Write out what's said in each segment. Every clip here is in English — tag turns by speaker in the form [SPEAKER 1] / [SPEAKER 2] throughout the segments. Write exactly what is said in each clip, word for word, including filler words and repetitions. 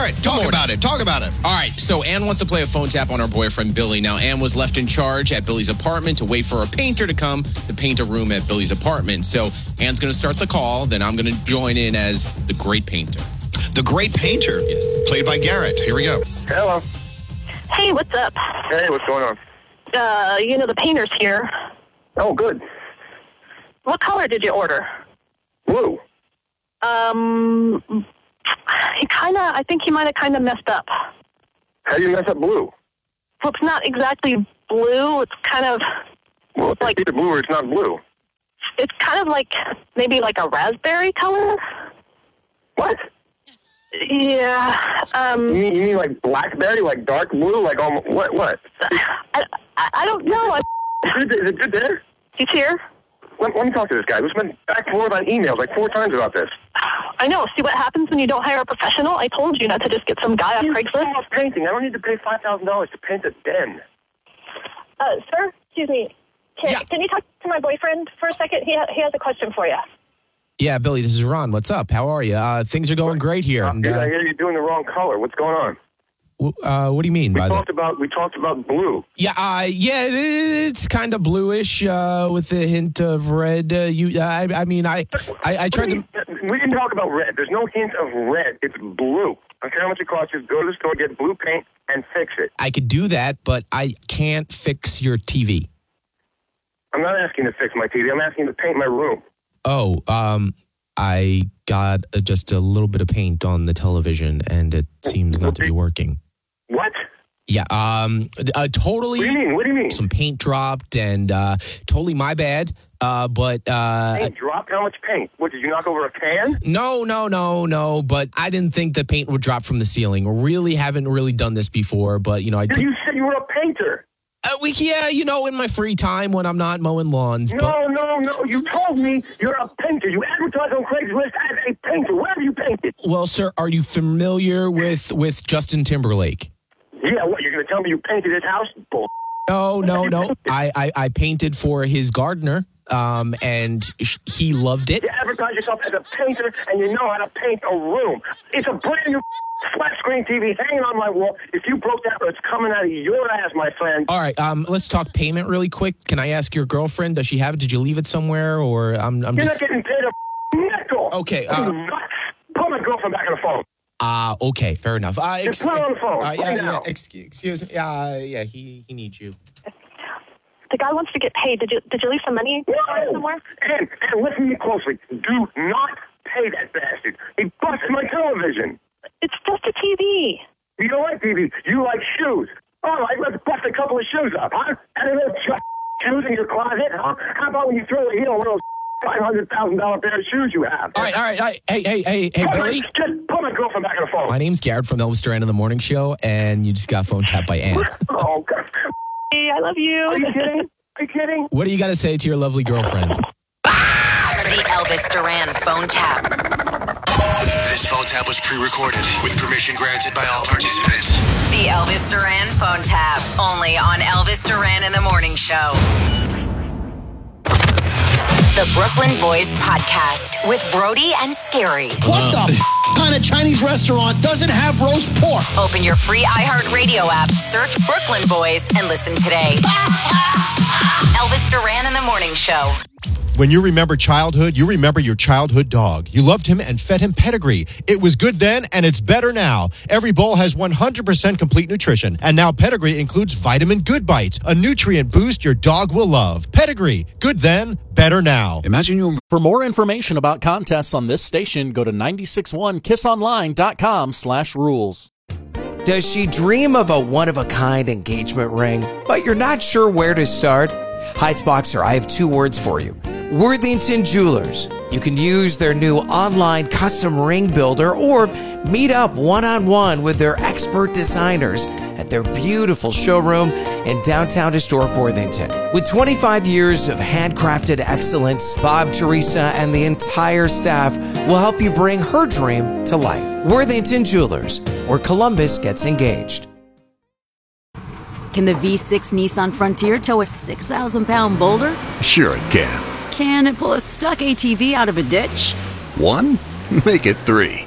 [SPEAKER 1] Garrett, talk about it. Talk about it.
[SPEAKER 2] All right, so Ann wants to play a phone tap on her boyfriend, Billy. Now, Ann was left in charge at Billy's apartment to wait for a painter to come to paint a room at Billy's apartment. So Ann's going to start the call, then I'm going to join in as the great painter.
[SPEAKER 1] The great painter?
[SPEAKER 2] Yes.
[SPEAKER 1] Played by Garrett. Here we go.
[SPEAKER 3] Hello.
[SPEAKER 4] Hey, what's up?
[SPEAKER 3] Hey, what's going on?
[SPEAKER 4] Uh, you know, the painter's here.
[SPEAKER 3] Oh, good.
[SPEAKER 4] What color did you order?
[SPEAKER 3] Blue.
[SPEAKER 4] Um, he kind of, I think he might have kind of messed up.
[SPEAKER 3] How do you mess up blue?
[SPEAKER 4] Well, it's not exactly blue. It's kind of,
[SPEAKER 3] Well, it's
[SPEAKER 4] like,
[SPEAKER 3] either blue or it's not blue.
[SPEAKER 4] it's kind of like, maybe like a raspberry color.
[SPEAKER 3] What?
[SPEAKER 4] Yeah,
[SPEAKER 3] You
[SPEAKER 4] um,
[SPEAKER 3] mean, you mean like blackberry, like dark blue, like almost, what, what?
[SPEAKER 4] I, I, I don't know. I,
[SPEAKER 3] Is it, is it good there?
[SPEAKER 4] he's here.
[SPEAKER 3] Let, let me talk to this guy. We've been back and forth on emails like four times about this.
[SPEAKER 4] I know. See what happens when you don't hire a professional? I told you not to just get some guy off
[SPEAKER 3] You
[SPEAKER 4] Craigslist.
[SPEAKER 3] off painting. I don't need to pay five thousand dollars to paint a den.
[SPEAKER 5] Uh, sir, excuse me. Can,
[SPEAKER 2] Yeah.
[SPEAKER 5] can you talk to my boyfriend for a second? He, ha- he has a question for you.
[SPEAKER 2] Yeah, Billy, this is Ron. What's up? How are you? Uh, things are going great here. And,
[SPEAKER 3] I
[SPEAKER 2] uh,
[SPEAKER 3] hear you're doing the wrong color. What's going on?
[SPEAKER 2] w- uh, what do you mean
[SPEAKER 3] We
[SPEAKER 2] by
[SPEAKER 3] talked
[SPEAKER 2] that?
[SPEAKER 3] about we talked about blue.
[SPEAKER 2] Yeah, uh, yeah, it, it's kind of bluish uh, with a hint of red. Uh, you, I, I mean, I, I, I tried to.
[SPEAKER 3] We didn't talk about red. There's no hint of red. It's blue. I don't care how much it costs. Just go to the store, get blue paint, and fix it.
[SPEAKER 2] I could do that, but I can't fix your T V.
[SPEAKER 3] I'm not asking to fix my T V. I'm asking to paint my room.
[SPEAKER 2] Oh, um, I got uh, just a little bit of paint on the television, and it seems not to be working.
[SPEAKER 3] What?
[SPEAKER 2] Yeah, um, uh, totally.
[SPEAKER 3] What do you mean? What do you mean?
[SPEAKER 2] Some paint dropped, and uh, totally my bad. Uh, but uh,
[SPEAKER 3] Paint dropped? How much paint? What, did you knock over a can?
[SPEAKER 2] no, no, no, no. But I didn't think the paint would drop from the ceiling. Really haven't really done this before, but you know, I.
[SPEAKER 3] Dude, you said you were a painter.
[SPEAKER 2] Uh, we, yeah, you know, in my free time when I'm not mowing lawns. But
[SPEAKER 3] No, no, no. You told me you're a painter. You advertise on Craigslist as a painter. Where have you painted?
[SPEAKER 2] well, sir, are you familiar with with Justin Timberlake?
[SPEAKER 3] Yeah, what? You're going to tell me you painted his house? Bull.
[SPEAKER 2] No, no, no. I, I, I painted for his gardener, um, and sh- he loved it.
[SPEAKER 3] You advertise yourself as a painter, and you know how to paint a room. It's a brand new flat screen T V hanging on my wall. If you broke that, it's coming out of your ass, my friend.
[SPEAKER 2] All right, um, let's talk payment really quick. Can I ask your girlfriend? Does she have it? Did you leave it somewhere, or I'm I'm
[SPEAKER 3] You're
[SPEAKER 2] just
[SPEAKER 3] not getting paid a nickel.
[SPEAKER 2] okay?
[SPEAKER 3] Are
[SPEAKER 2] Uh,
[SPEAKER 3] you nuts? Put my girlfriend back on the phone.
[SPEAKER 2] uh okay, fair enough. Uh,
[SPEAKER 3] Just put her on the phone,
[SPEAKER 2] Uh,
[SPEAKER 3] right
[SPEAKER 2] yeah, yeah.
[SPEAKER 3] now.
[SPEAKER 2] Excuse, excuse me. Uh, yeah, he he needs you.
[SPEAKER 4] The guy wants to get paid. Did you Did you leave some money
[SPEAKER 3] No!
[SPEAKER 4] somewhere?
[SPEAKER 3] And, and listen to me closely. Do not pay that bastard. He busted my television.
[SPEAKER 4] It's just a T V.
[SPEAKER 3] You don't like T V. You like shoes. All right, let's bust a couple of shoes up, huh? And a little ch- shoes in your closet, huh? How about when you throw a heel on one of those five hundred thousand dollars pair of shoes you have?
[SPEAKER 2] All right, all right, all right. Hey, hey, hey, hey,
[SPEAKER 3] Put my-
[SPEAKER 2] Billy.
[SPEAKER 3] Just put my girlfriend back on the phone.
[SPEAKER 2] My name's Garrett from Elvis Duran in the Morning Show, and you just got phone tapped by Ann.
[SPEAKER 3] Oh, God.
[SPEAKER 4] Hey, I love you.
[SPEAKER 3] Are you kidding? Are you kidding?
[SPEAKER 2] What do you got to say to your lovely girlfriend?
[SPEAKER 6] The Elvis Duran phone tap.
[SPEAKER 7] This phone tap was pre-recorded with permission granted by all participants.
[SPEAKER 6] The Elvis Duran phone tap. Only on Elvis Duran in the Morning Show. The Brooklyn Boys Podcast with Brody and Scary.
[SPEAKER 8] What the f- kind of Chinese restaurant doesn't have roast pork?
[SPEAKER 6] Open your free iHeartRadio app, search Brooklyn Boys, and listen today. Elvis Duran in the Morning Show.
[SPEAKER 9] When you remember childhood, you remember your childhood dog. You loved him and fed him Pedigree. It was good then, and it's better now. Every bowl has one hundred percent complete nutrition. And now Pedigree includes Vitamin Good Bites, a nutrient boost your dog will love. Pedigree, good then, better now.
[SPEAKER 10] Imagine you. For more information about contests on this station, go to nine six one kiss online dot com slash rules.
[SPEAKER 11] Does she dream of a one-of-a-kind engagement ring, but you're not sure where to start? Heights Boxer, I have two words for you. Worthington Jewelers. You can use their new online custom ring builder or meet up one-on-one with their expert designers at their beautiful showroom in downtown historic Worthington. With twenty-five years of handcrafted excellence, Bob, Teresa, and the entire staff will help you bring her dream to life. Worthington Jewelers, where Columbus gets engaged.
[SPEAKER 12] Can the V six Nissan Frontier tow a six thousand pound boulder?
[SPEAKER 13] Sure it can.
[SPEAKER 12] Can it pull a stuck A T V out of a ditch?
[SPEAKER 13] One? Make it three.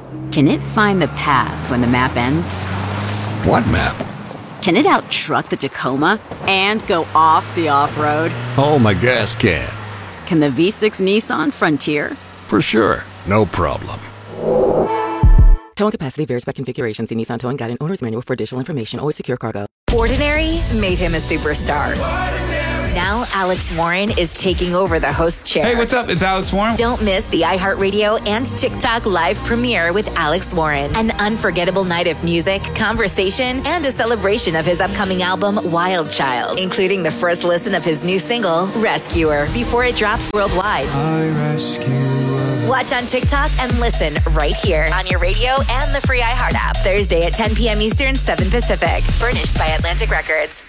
[SPEAKER 12] Can it find the path when the map ends?
[SPEAKER 13] What map?
[SPEAKER 12] Can it out-truck the Tacoma and go off the off-road?
[SPEAKER 13] Oh, my gas can.
[SPEAKER 12] Can the V six Nissan Frontier?
[SPEAKER 13] For sure. No problem.
[SPEAKER 14] Towing capacity varies by configuration. See Nissan Towing Guide and Owner's Manual for additional information. Always secure cargo.
[SPEAKER 6] Ordinary made him a superstar. Now Alex Warren is taking over the host chair.
[SPEAKER 15] Hey, what's up? It's Alex Warren.
[SPEAKER 6] Don't miss the iHeartRadio and TikTok live premiere with Alex Warren. An unforgettable night of music, conversation, and a celebration of his upcoming album, Wild Child, including the first listen of his new single, Rescuer, before it drops worldwide.
[SPEAKER 16] I rescue.
[SPEAKER 6] Watch on TikTok and listen right here on your radio and the free iHeart app. Thursday at ten p.m. Eastern, seven Pacific. Furnished by Atlantic Records.